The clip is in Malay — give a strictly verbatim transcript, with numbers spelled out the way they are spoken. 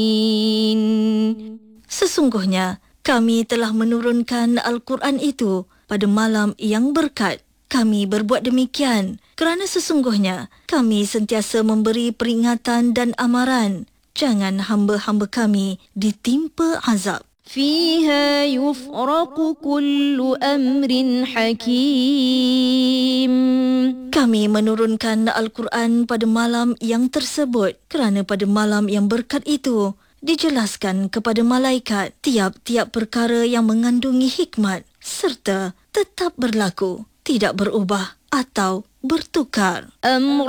Sesungguhnya, kami telah menurunkan Al-Quran itu pada malam yang berkat. Kami berbuat demikian kerana sesungguhnya kami sentiasa memberi peringatan dan amaran. Jangan hamba-hamba kami ditimpa azab. فيها يفرق كل أمر حكيم. Kami menurunkan Al-Quran pada malam yang tersebut kerana pada malam yang berkat itu dijelaskan kepada malaikat tiap-tiap perkara yang mengandungi hikmat serta tetap berlaku, tidak berubah atau bertukar. أمر